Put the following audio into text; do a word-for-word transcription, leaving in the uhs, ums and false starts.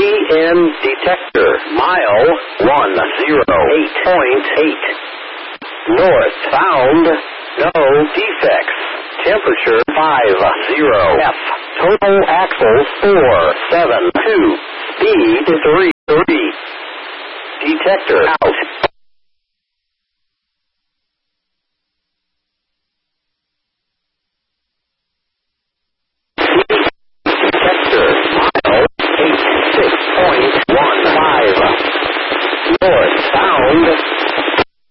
N detector. Mile one oh eight point eight. North bound. No defects. Temperature five zero F. Total axles four seven two. Speed three three. Detector out.